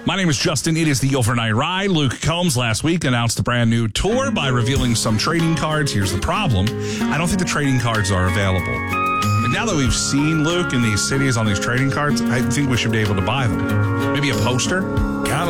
My name is Justin. It is the Overnight Ride. Luke Combs last week announced a brand new tour by revealing some trading cards. Here's the problem. I don't think the trading cards are available. But now that we've seen Luke in these cities on these trading cards, I think we should be able to buy them. Maybe a poster?